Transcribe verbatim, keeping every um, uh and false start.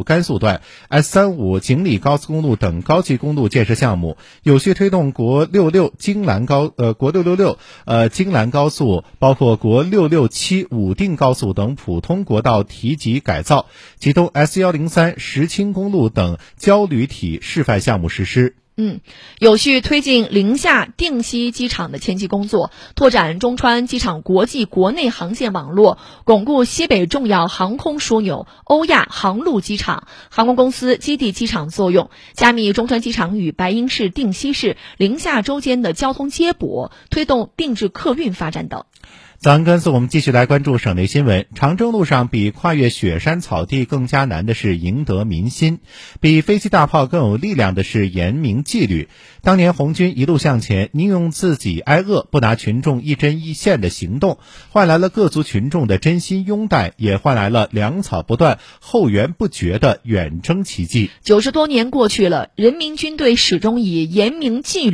路甘肃段、S 三五 锦里高速公路等高级公路建设项目，有序推动国六六京兰高呃国六六六呃京兰高速，包括国六六七武定高速等普通国道提级改造，其中 S 一零三石青公路等交旅体示范项目实施。 嗯，有序推进宁夏定西机场的前期工作，拓展中川机场国际国内航线网络，巩固西北重要航空枢纽欧亚航路机场、航空公司基地机场作用，加密中川机场与白银市、定西市、宁夏州间的交通接驳，推动定制客运发展等。 早安甘肃，我们继续来关注省内新闻。长征路上比跨越雪山草地更加难的是赢得民心，比飞机大炮更有力量的是严明纪律。当年红军一路向前，宁用自己挨饿，不拿群众一针一线的行动，换来了各族群众的真心拥戴，也换来了粮草不断、后援不绝的远征奇迹。 九十多年过去了，人民军队始终以严明纪律